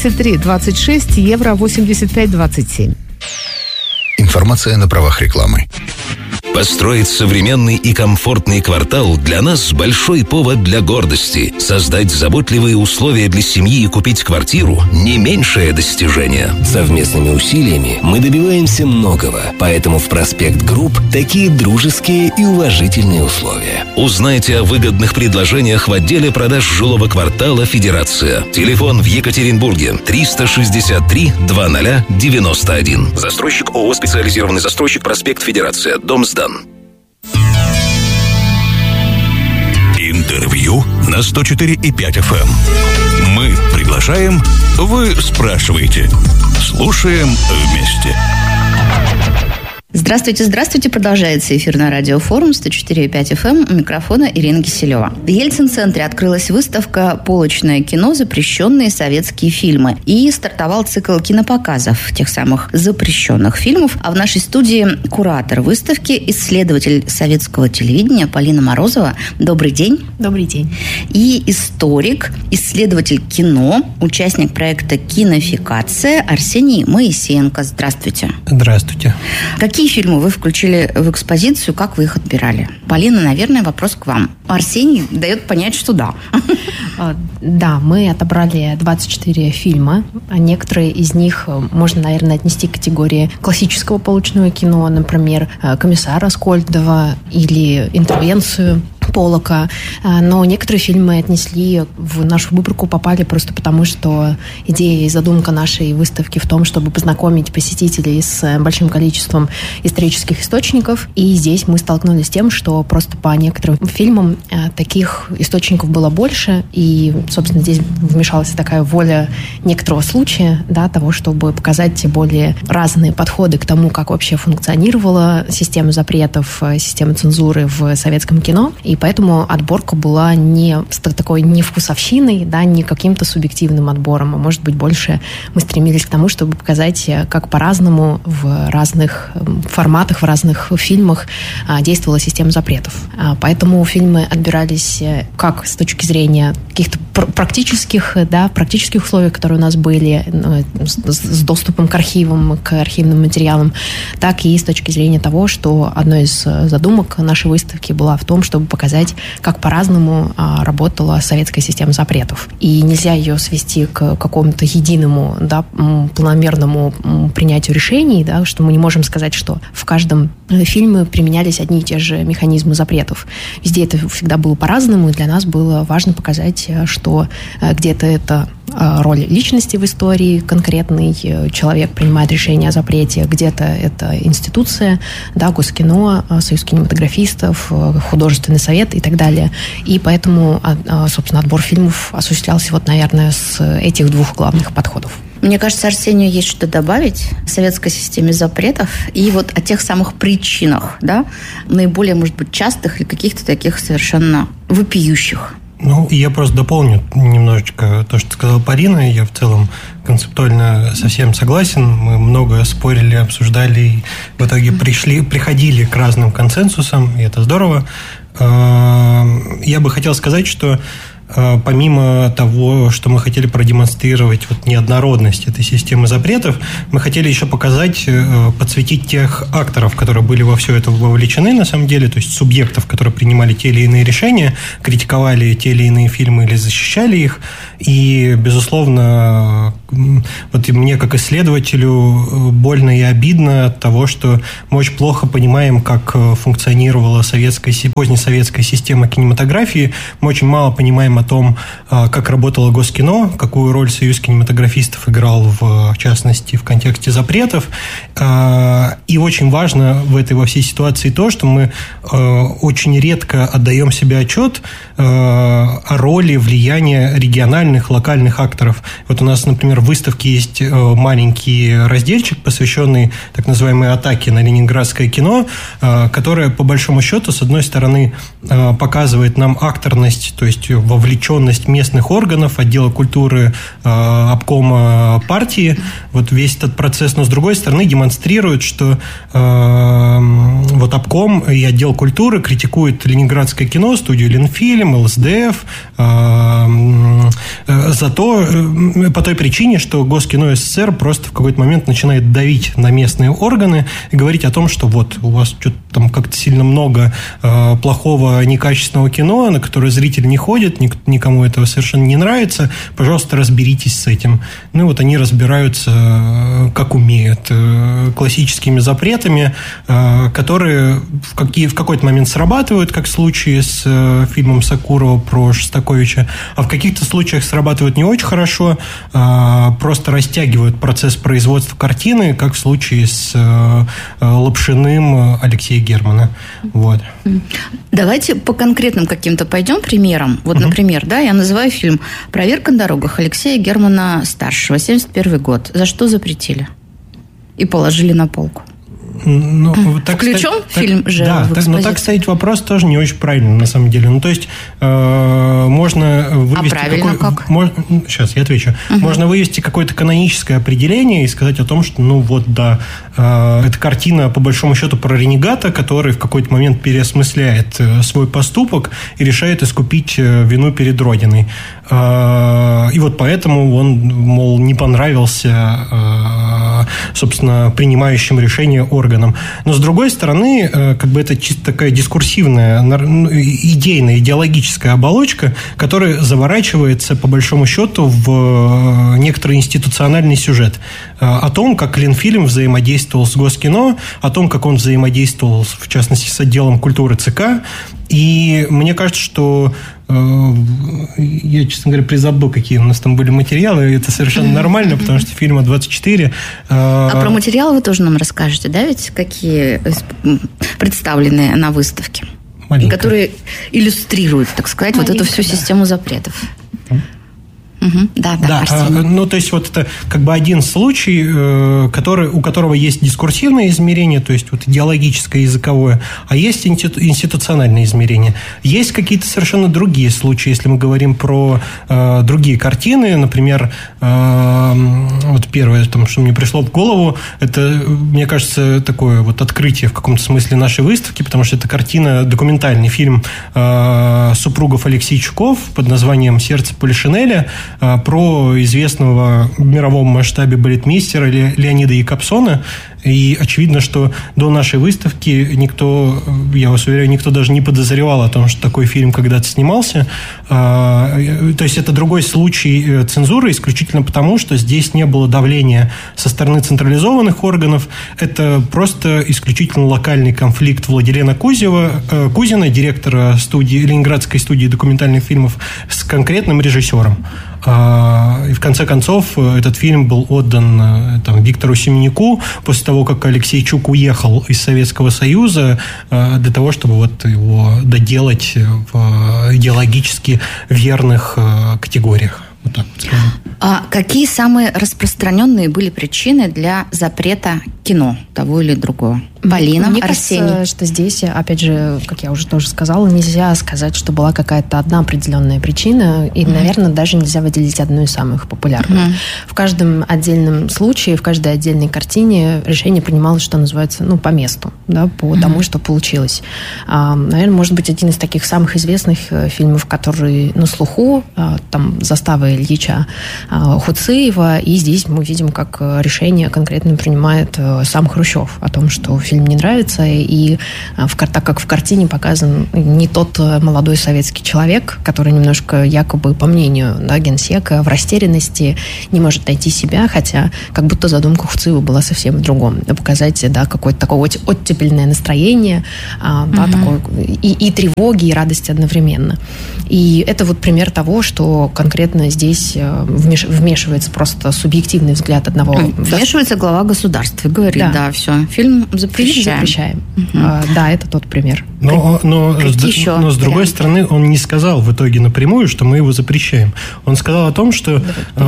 73.26, евро 85.27. Информация на правах рекламы. Построить современный и комфортный квартал для нас большой повод для гордости. Создать заботливые условия для семьи и купить квартиру – не меньшее достижение. Совместными усилиями мы добиваемся многого, поэтому в «Проспект Групп» такие дружеские и уважительные условия. Узнайте о выгодных предложениях в отделе продаж жилого квартала «Федерация». Телефон в Екатеринбурге 363 2091. Застройщик ООО «Специализированный застройщик», проспект Федерация, дом сдан. Интервью на 104,5 FM. Мы приглашаем, вы спрашиваете. Слушаем вместе. Здравствуйте, здравствуйте. Продолжается эфир на радиофорум 104,5 FM. У микрофона Ирина Киселева. В Ельцин-центре открылась выставка «Полочное кино. Запрещенные советские фильмы». И стартовал цикл кинопоказов тех самых запрещенных фильмов. А в нашей студии куратор выставки, исследователь советского телевидения Полина Морозова. Добрый день. Добрый день. И историк, исследователь кино, участник проекта «Кинофикация» Арсений Моисеенко. Здравствуйте. Здравствуйте. Какие фильмы вы включили в экспозицию, как вы их отбирали? Полина, наверное, вопрос к вам. Арсений дает понять, что да. Да, мы отобрали 24 фильма. Некоторые из них можно, наверное, отнести к категории классического полочного кино, например, «Комиссара Аскольдова» или «Интервенцию» Полока, но некоторые фильмы отнесли в нашу выборку, попали просто потому, что идея и задумка нашей выставки в том, чтобы познакомить посетителей с большим количеством исторических источников, и здесь мы столкнулись с тем, что просто по некоторым фильмам таких источников было больше, и, собственно, здесь вмешалась такая воля некоторого случая, да, того, чтобы показать более разные подходы к тому, как вообще функционировала система запретов, система цензуры в советском кино, и поэтому отборка была не такой не вкусовщиной, да, не каким-то субъективным отбором, а может быть больше мы стремились к тому, чтобы показать, как по-разному в разных форматах, в разных фильмах действовала система запретов. Поэтому фильмы отбирались как с точки зрения каких-то практических условий, которые у нас были, с доступом к архивам, к архивным материалам, так и с точки зрения того, что одной из задумок нашей выставки была в том, чтобы показать, как по-разному работала советская система запретов. И нельзя ее свести к какому-то единому, да, планомерному принятию решений, да, что мы не можем сказать, что в каждом фильме применялись одни и те же механизмы запретов. Везде это всегда было по-разному, и для нас было важно показать, что что где-то это роль личности в истории, конкретный человек принимает решение о запрете, где-то это институция, да, Госкино, Союз кинематографистов, художественный совет и так далее. И поэтому, собственно, отбор фильмов осуществлялся вот, наверное, с этих двух главных подходов. Мне кажется, Арсению есть что добавить о советской системе запретов и вот о тех самых причинах, да, наиболее, может быть, частых или каких-то таких совершенно вопиющих. Ну, я просто дополню немножечко то, что сказала Полина. Я в целом концептуально совсем согласен. Мы много спорили, обсуждали, и в итоге приходили к разным консенсусам, и это здорово. Я бы хотел сказать, что помимо того, что мы хотели продемонстрировать вот неоднородность этой системы запретов, мы хотели еще показать, подсветить тех акторов, которые были во все это вовлечены на самом деле, то есть субъектов, которые принимали те или иные решения, критиковали те или иные фильмы или защищали их. И, безусловно, вот мне как исследователю больно и обидно от того, что мы очень плохо понимаем, как функционировала позднесоветская система кинематографии. Мы очень мало понимаем о том, как работало Госкино, какую роль Союз кинематографистов играл, в частности, в контексте запретов. И очень важно во всей ситуации то, что мы очень редко отдаем себе отчет о роли влияния региональных, локальных акторов. Вот у нас, например, в выставке есть маленький разделчик, посвященный так называемой атаке на ленинградское кино, которая, по большому счету, с одной стороны, показывает нам акторность, то есть вовлеченность местных органов, отдела культуры, обкома партии, вот весь этот процесс, но с другой стороны демонстрирует, что вот обком и отдел культуры критикует ленинградское кино, студию Ленфильм, ЛСДФ по той причине, что Госкино СССР просто в какой-то момент начинает давить на местные органы и говорить о том, что вот у вас что-то там как-то сильно много плохого, некачественного кино, на которое зритель не ходит, никому этого совершенно не нравится, пожалуйста, разберитесь с этим. Ну и вот они разбираются, как умеют, классическими запретами, которые в какой-то момент срабатывают, как в случае с фильмом Сакурова про Шостаковича, а в каких-то случаях срабатывают не очень хорошо, просто растягивают процесс производства картины, как в случае с Лапшиным Алексея Германа. Вот. Давайте по конкретным каким-то пойдем примерам. Вот, например, да, я называю фильм «Проверка на дорогах» Алексея Германа-старшего, 1971 год. За что запретили? И положили на полку. Ну, включен фильм же да, в экспозицию? Но так ставить вопрос тоже не очень правильно, на самом деле. Ну, то есть, можно вывести... А правильно как? Сейчас, я отвечу. Можно вывести какое-то каноническое определение и сказать о том, что, ну, вот, да, это картина, по большому счету, про ренегата, который в какой-то момент переосмысляет свой поступок и решает искупить вину перед Родиной. И вот поэтому он, мол, не понравился, собственно, принимающим решение органам. Но, с другой стороны, как бы это чисто такая дискурсивная, идейная, идеологическая оболочка, которая заворачивается, по большому счету, в некоторый институциональный сюжет о том, как Ленфильм взаимодействовал с Госкино, о том, как он взаимодействовал, в частности, с отделом культуры ЦК. И мне кажется, что я, честно говоря, призабыл, какие у нас там были материалы. Это совершенно нормально, потому что фильма 24. А про материалы вы тоже нам расскажете, да, ведь какие представлены на выставке? Маленько. Которые иллюстрируют, так сказать, вот эту всю систему запретов. Да, ну, то есть, вот это как бы один случай, у которого есть дискурсивное измерение, то есть, вот идеологическое, языковое, а есть институциональное измерение. Есть какие-то совершенно другие случаи, если мы говорим про другие картины, например, вот первое, там, что мне пришло в голову, это, мне кажется, такое вот открытие в каком-то смысле нашей выставки, потому что это картина, документальный фильм супругов Алексейчуков под названием «Сердце Полишинеля», про известного в мировом масштабе балетмейстера Леонида Якобсона. И очевидно, что до нашей выставки никто, я вас уверяю, никто даже не подозревал о том, что такой фильм когда-то снимался. То есть это другой случай цензуры, исключительно потому, что здесь не было давления со стороны централизованных органов. Это просто исключительно локальный конфликт Владилена Кузина, директора Ленинградской студии документальных фильмов, с конкретным режиссером. И в конце концов этот фильм был отдан Виктору Семеняку после того, как Алексей Чук уехал из Советского Союза, для того, чтобы его доделать в идеологически верных категориях. Вот так вот скажем. А какие самые распространенные были причины для запрета кино того или другого? Полина, Мне Арсений. кажется, что здесь, опять же, как я уже тоже сказала, нельзя сказать, что была какая-то одна определенная причина, и, наверное, даже нельзя выделить одну из самых популярных. В каждом отдельном случае, в каждой отдельной картине решение принималось, что называется, по месту, да, по тому, что получилось. Наверное, может быть, один из таких самых известных фильмов, который на слуху, там «Застава Ильича Хуцеева», и здесь мы видим, как решение конкретно принимает сам Хрущев о том, что фильм не нравится, и так как в картине показан не тот молодой советский человек, который немножко, якобы, по мнению генсека, в растерянности не может найти себя, хотя как будто задумка Хуцеева была совсем в другом. Показать, какое-то такое оттепельное настроение, такое, и тревоги, и радости одновременно. И это вот пример того, что конкретно здесь вмешивается просто субъективный взгляд одного... Вмешивается глава государства и говорит, все, фильм запрещаем. Да, это тот пример. Но с другой стороны, он не сказал в итоге напрямую, что мы его запрещаем. Он сказал о том, что,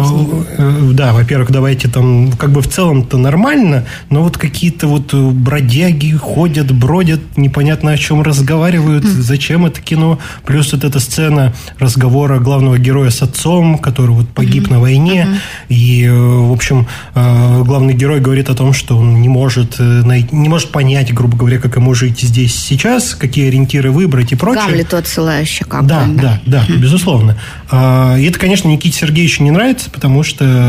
во-первых, давайте там, в целом-то нормально, но вот какие-то бродяги ходят, бродят, непонятно о чем разговаривают, зачем это кино, плюс вот эта сцена разговора главного героя с отцом, который погиб на войне, и, в общем, главный герой говорит о том, что он не может понять, грубо говоря, как ему жить здесь сейчас, какие ориентиры выбрать и прочее. Гамлету отсылающий Да, безусловно. И это, конечно, Никите Сергеевичу не нравится, потому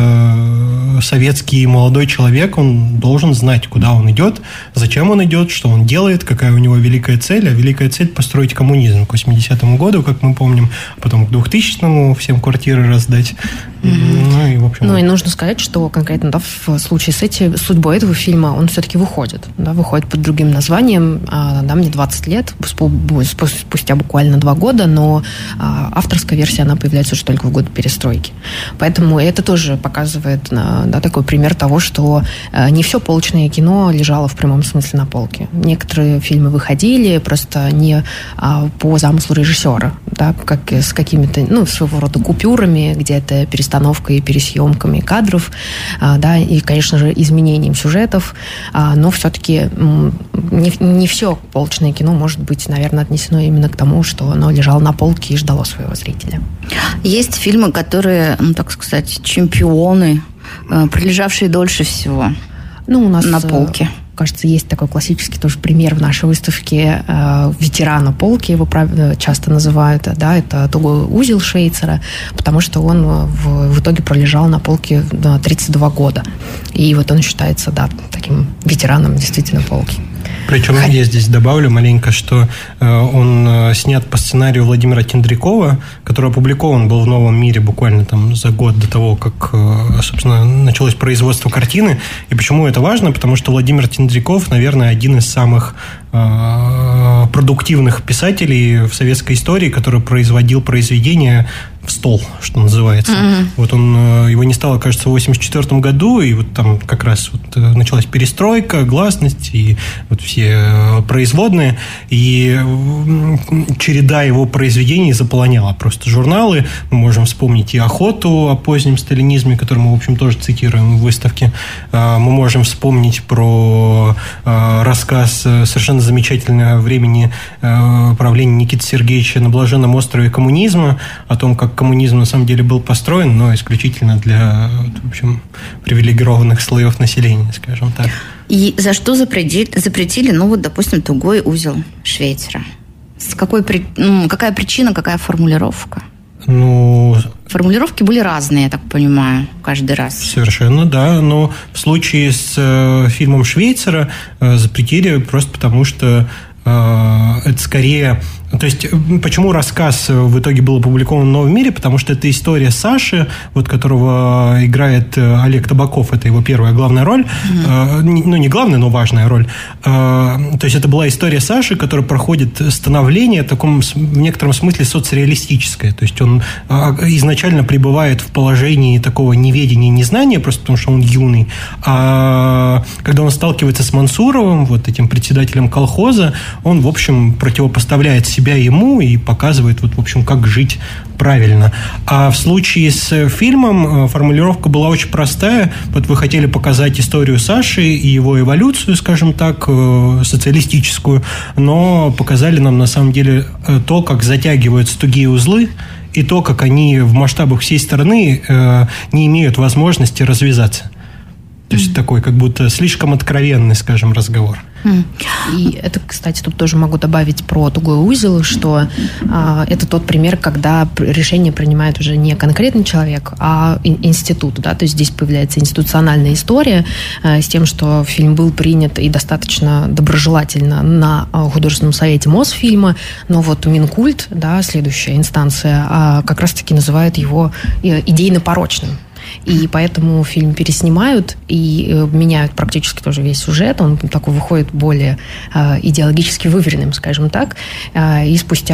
что советский молодой человек, он должен знать, куда он идет, зачем он идет, что он делает, какая у него великая цель. А великая цель – построить коммунизм к 80-му году, как мы помним, потом к 2000-му всем квартиры раздать. И, в общем, и нужно сказать, что конкретно в случае с судьбой этого фильма он все-таки выходит под другим названием. Мне 20 лет, спустя буквально 2 года, но авторская версия, она появляется уже только в год перестройки. Поэтому это тоже показывает такой пример того, что не все полочное кино лежало в прямом смысле на полке. Некоторые фильмы выходили просто не по замыслу режиссера, как с какими-то, своего рода купюрами, где-то перестановкой и пересъемками кадров, и, конечно же, изменением сюжетов, но все-таки не все полочное кино может быть, наверное, отнесено именно к тому, что оно лежало на полке и ждало своего зрителя. Есть фильмы, которые, так сказать, чемпионы, пролежавшие дольше всего у нас на полке. Кажется, есть такой классический тоже пример в нашей выставке ветерана полки, его часто называют, это тугой узел Швейцера, потому что он в итоге пролежал на полке 32 года. И он считается, таким ветераном действительно полки. Причем я здесь добавлю маленько, что он снят по сценарию Владимира Тендрякова, который опубликован был в «Новом мире» буквально за год до того, как, собственно, началось производство картины. И почему это важно? Потому что Владимир Тендряков, наверное, один из самых продуктивных писателей в советской истории, который производил произведения в стол, что называется. Его не стало, кажется, в 1984 году, и там как раз началась перестройка, гласность и все производные, и череда его произведений заполоняла просто журналы. Мы можем вспомнить и «Охоту» о позднем сталинизме, который мы, в общем, тоже цитируем в выставке. Мы можем вспомнить про рассказ совершенно замечательного времени правления Никиты Сергеевича на Блаженном острове коммунизма, о том, как коммунизм на самом деле был построен, но исключительно для, в общем, привилегированных слоев населения, скажем так. И за что запретили, допустим, тугой узел Швейцера? Какая причина, какая формулировка? формулировки были разные, я так понимаю, каждый раз. Совершенно, да. Но в случае с фильмом Швейцера запретили просто потому, что это скорее... То есть, почему рассказ в итоге был опубликован в «Новом мире»? Потому что это история Саши, вот, которого играет Олег Табаков, это его первая главная роль. Ну, не главная, но важная роль. То есть, это была история Саши, которая проходит становление в таком, в некотором смысле, соцреалистическое. То есть, он изначально пребывает в положении такого неведения и незнания, просто потому что он юный. А когда он сталкивается с Мансуровым, вот этим председателем колхоза, он, в общем, противопоставляет себя ему и показывает, вот, в общем, как жить правильно. А в случае с фильмом формулировка была очень простая. Вот вы хотели показать историю Саши и его эволюцию, скажем так, социалистическую, но показали нам на самом деле то, как затягиваются тугие узлы, и то, как они в масштабах всей страны не имеют возможности развязаться. То есть такой как будто слишком откровенный, скажем, разговор. И это, кстати, тут тоже могу добавить про тугой узел, что это тот пример, когда решение принимает уже не конкретный человек, а институт. Да? То есть здесь появляется институциональная история с тем, что фильм был принят и достаточно доброжелательно на художественном совете Мосфильма, но вот Минкульт, да, следующая инстанция, как раз-таки называет его идейно порочным. И поэтому фильм переснимают и меняют практически тоже весь сюжет. Он такой выходит более идеологически выверенным, скажем так. И спустя